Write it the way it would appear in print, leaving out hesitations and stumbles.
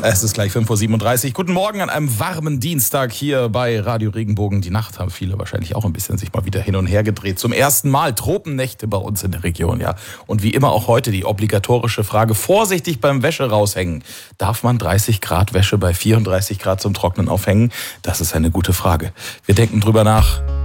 Es ist gleich 5:37 Uhr. Guten Morgen an einem warmen Dienstag hier bei Radio Regenbogen. Die Nacht haben viele wahrscheinlich auch ein bisschen sich mal wieder hin und her gedreht. Zum ersten Mal Tropennächte bei uns in der Region, ja. Und wie immer auch heute die obligatorische Frage: Vorsichtig beim Wäsche raushängen. Darf man 30 Grad Wäsche bei 34 Grad zum Trocknen aufhängen? Das ist eine gute Frage. Wir denken drüber nach